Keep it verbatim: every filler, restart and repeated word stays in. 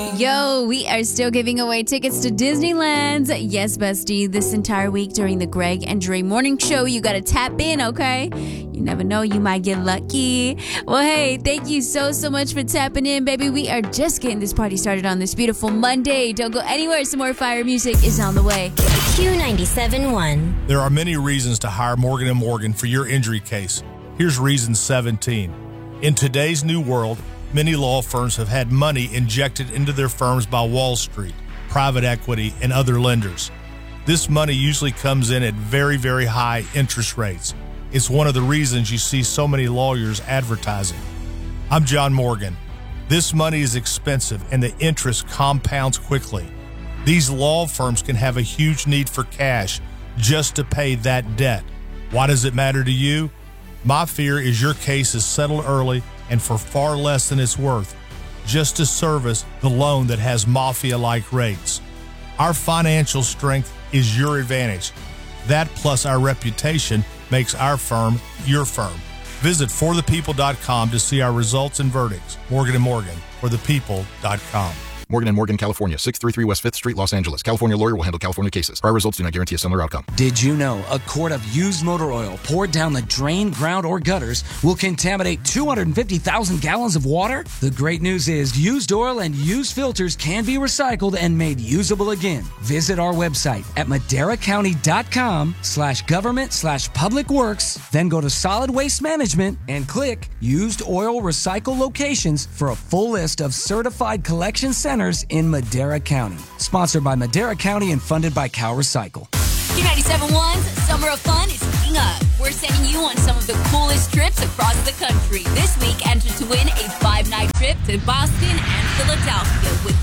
Yo, we are still giving away tickets to Disneyland. Yes, bestie, this entire week during the Greg and Dre Morning Show, you gotta tap in, okay? You never know, you might get lucky. Well, hey, thank you so, so much for tapping in, baby. We are just getting this party started on this beautiful Monday. Don't go anywhere. Some more fire music is on the way. Q ninety-seven point one. There are many reasons to hire Morgan and Morgan for your injury case. Here's reason seventeen. In today's new world, many law firms have had money injected into their firms by Wall Street, private equity, and other lenders. This money usually comes in at very, very high interest rates. It's one of the reasons you see so many lawyers advertising. I'm John Morgan. This money is expensive and the interest compounds quickly. These law firms can have a huge need for cash just to pay that debt. Why does it matter to you? My fear is your case is settled early and for far less than it's worth, just to service the loan that has mafia-like rates. Our financial strength is your advantage. That plus our reputation makes our firm your firm. Visit for the people dot com to see our results and verdicts. Morgan and Morgan, for the people dot com. Morgan and Morgan, California, six thirty-three West fifth Street, Los Angeles. California lawyer will handle California cases. Prior results do not guarantee a similar outcome. Did you know a quart of used motor oil poured down the drain, ground, or gutters will contaminate two hundred fifty thousand gallons of water? The great news is used oil and used filters can be recycled and made usable again. Visit our website at madera county dot com slash government slash public works. Then go to solid waste management and click used oil recycle locations for a full list of certified collection centers in Madera County. Sponsored by Madera County and funded by Cal Recycle. Q ninety-seven point one's Summer of Fun is heating up. We're sending you on some of the coolest trips across the country. This week, enter to win a five-night trip to Boston and Philadelphia with